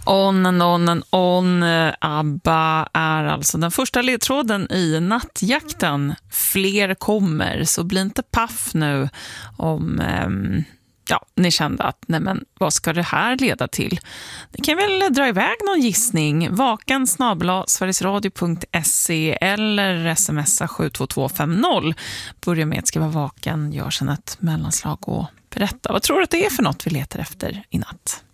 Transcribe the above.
On and on and on. ABBA är alltså den första ledtråden i nattjakten. Fler kommer, så bli inte paff nu om ni kände att nej men vad ska det här leda till? Ni kan väl dra iväg någon gissning. vaken@sverigesradio.se eller smsa 72250. Börja med att skriva vaken, gör sedan ett mellanslag och berätta. Vad tror du att det är för något vi letar efter i natt?